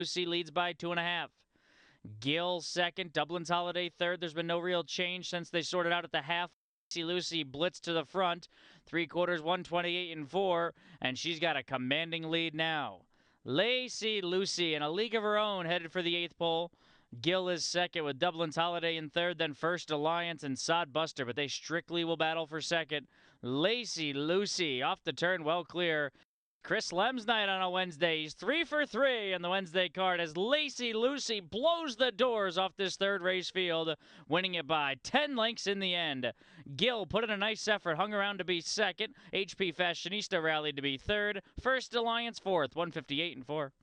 Lucy leads by 2.5. Gill second, Dublin's Holiday third. There's been no real change since they sorted out at the half. Lucy blitz to the front, 3/4, 128 and 4, and she's got a commanding lead now. Lacy Lucy in a league of her own headed for the 8th pole. Gill is second with Dublin's Holiday in third, then First Alliance and Sod Buster, but they strictly will battle for second. Lacy Lucy off the turn, well clear. Chris Lem's night on a Wednesday. He's 3 for 3 in the Wednesday card as Lacy Lucy blows the doors off this third race field, winning it by 10 lengths in the end. Gill put in a nice effort, hung around to be second. HP Fashionista rallied to be third. First Alliance fourth, 158 and 4.